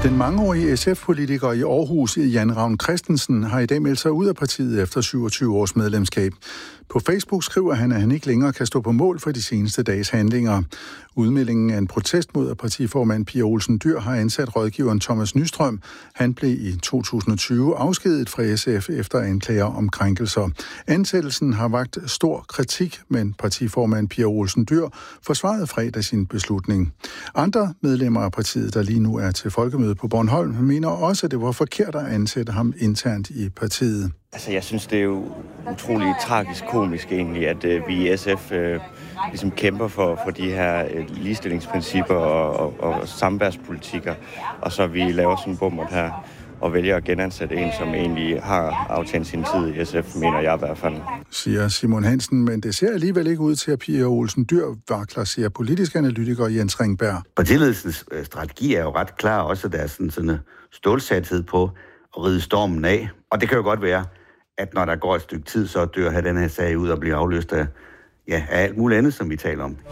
Den mangeårige SF-politiker i Aarhus, Jan Ravn Christensen, har i dag meldt sig ud af partiet efter 27 års medlemskab. På Facebook skriver han, at han ikke længere kan stå på mål for de seneste dages handlinger. Udmeldingen er en protest mod, at partiformand Pia Olsen Dyhr har ansat rådgiveren Thomas Nystrøm. Han blev i 2020 afskediget fra SF efter anklager om krænkelser. Ansættelsen har vakt stor kritik, men partiformand Pia Olsen Dyhr forsvarede fredag sin beslutning. Andre medlemmer af partiet, der lige nu er til folkemøde på Bornholm, mener også, at det var forkert at ansætte ham internt i partiet. Altså, jeg synes, det er jo utroligt tragisk komisk egentlig, at vi i SF ligesom kæmper for de her ligestillingsprincipper og samværspolitikker, og så vi laver sådan en bummert her og vælger at genansætte en, som egentlig har aftjent sin tid i SF, mener jeg i hvert fald. Siger Simon Hansen, men det ser alligevel ikke ud til, at Pia Olsen Dyhr vakler, siger politisk analytiker Jens Ringberg. Partiledelsens strategi er jo ret klar, også der er sådan en stålsathed på at ride stormen af. Og det kan jo godt være, at når der går et stykke tid, så dør have den her sag ud og bliver afløst af alt muligt andet, som vi taler om.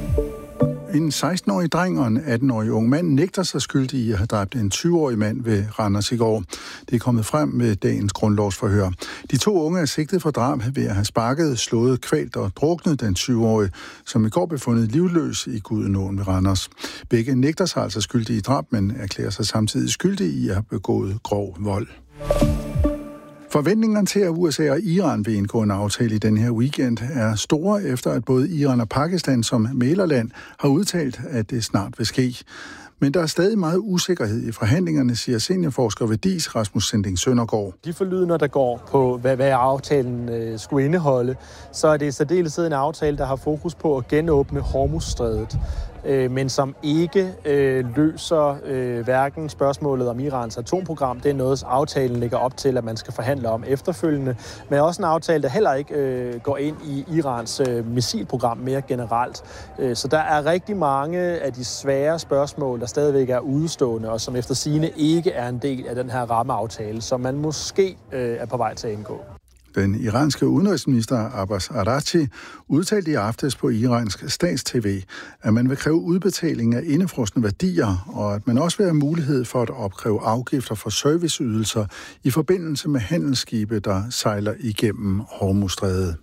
En 16-årig dreng og en 18-årig ung mand nægter sig skyldig i at have dræbt en 20-årig mand ved Randers i går. Det er kommet frem med dagens grundlovsforhør. De to unge er sigtet for drab ved at have sparket, slået, kvalt og druknet den 20-årige, som i går blev fundet livløs i Gudenåen ved Randers. Begge nægter sig altså skyldige i drab, men erklærer sig samtidig skyldige i at have begået grov vold. Forventningerne til, at USA og Iran vil indgå en aftale i den her weekend, er store, efter at både Iran og Pakistan som mæglerland har udtalt, at det snart vil ske. Men der er stadig meget usikkerhed i forhandlingerne, siger seniorforsker ved DIS, Rasmus Sinding Søndergaard. De forlydender, der går på, hvad aftalen skulle indeholde, så er det i særdeleshed en aftale, der har fokus på at genåbne Hormuzstrædet, men som ikke løser hverken spørgsmålet om Irans atomprogram. Det er noget, aftalen lægger op til, at man skal forhandle om efterfølgende, men også en aftale, der heller ikke går ind i Irans missilprogram mere generelt. Så der er rigtig mange af de svære spørgsmål, der stadigvæk er udestående, og som efter sigende ikke er en del af den her rammeaftale, som man måske er på vej til at indgå. Den iranske udenrigsminister Abbas Araghchi udtalte i aftes på iransk stats-TV, at man vil kræve udbetaling af indefrosne værdier, og at man også vil have mulighed for at opkræve afgifter for serviceydelser i forbindelse med handelsskibe, der sejler igennem Hormuzstrædet.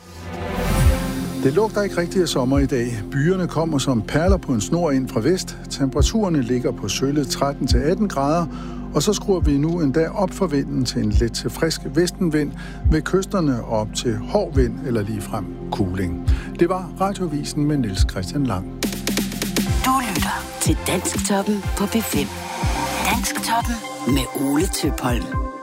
Det lugter ikke rigtig af sommer i dag. Byerne kommer som perler på en snor ind fra vest. Temperaturerne ligger på sølle 13-18 grader, og så skruer vi nu endda op for vinden til en let til frisk vestenvind, med kysterne op til hård vind eller ligefrem kuling. Det var Radioavisen med Niels Christian Lang. Du lytter til Dansktoppen på P5. Dansktoppen med Ole Tøpholm.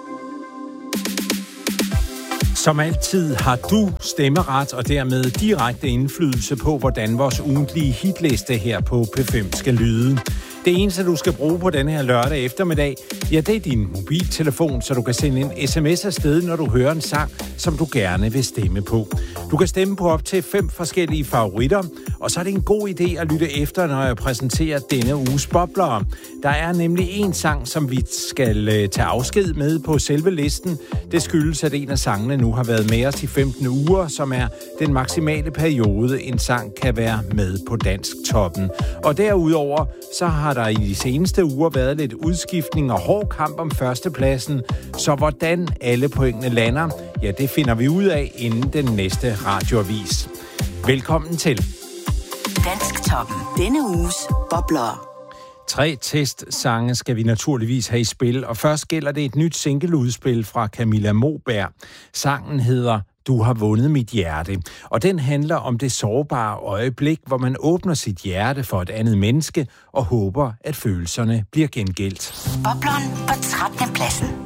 Som altid har du stemmeret og dermed direkte indflydelse på, hvordan vores ugentlige hitliste her på P5 skal lyde. Det eneste, du skal bruge på denne her lørdag eftermiddag, ja, det er din mobiltelefon, så du kan sende en sms afsted, når du hører en sang, som du gerne vil stemme på. Du kan stemme på op til 5 forskellige favoritter, og så er det en god idé at lytte efter, når jeg præsenterer denne uges boblere. Der er nemlig en sang, som vi skal tage afsked med på selve listen. Det skyldes, at en af sangene nu har været med os i 15 uger, som er den maksimale periode, en sang kan være med på Dansktoppen. Og derudover, så har der i de seneste uger været lidt udskiftning og hård kamp om førstepladsen, så hvordan alle pointene lander, ja, det finder vi ud af inden den næste radioavis. Velkommen til Dansktoppen. Denne uges bobler. 3 testsange skal vi naturligvis have i spil, og først gælder det et nyt singleudspil fra Camilla Moberg. Sangen hedder Du har vundet mit hjerte, og den handler om det sårbare øjeblik, hvor man åbner sit hjerte for et andet menneske og håber, at følelserne bliver gengældt. Bobleren på 13. pladsen.